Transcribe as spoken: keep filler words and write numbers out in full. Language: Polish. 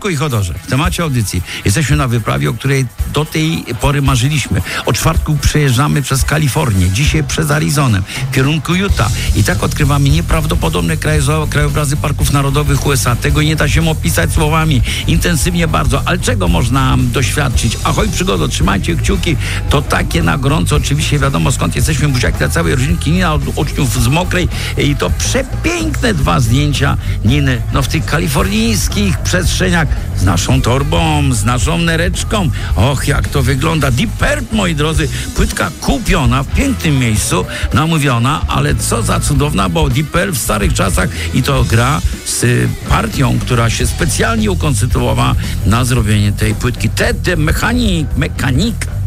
i Chodorze. W temacie audycji jesteśmy na wyprawie, o której do tej pory marzyliśmy. Od czwartku przejeżdżamy przez Kalifornię, dzisiaj przez Arizonę, w kierunku Utah i tak odkrywamy nieprawdopodobne krajobrazy parków narodowych U S A. Tego nie da się opisać słowami. Intensywnie bardzo. Ale czego można doświadczyć? Ahoj przygodo, trzymajcie kciuki. To takie na gorąco. Oczywiście wiadomo skąd jesteśmy. Buziaki dla całej rodzinki. Nina od uczniów z Mokrej i to przepiękne dwa zdjęcia Niny. No w tych kalifornijskich przestrzeniach z naszą torbą, z naszą nereczką. Och, jak to wygląda. Deep Purple, moi drodzy, płytka kupiona w pięknym miejscu, namówiona, ale co za cudowna, bo Deep Purple w starych czasach i to gra z partią, która się specjalnie ukonstytuowała na zrobienie tej płytki. Ted Mechanic, Mechanic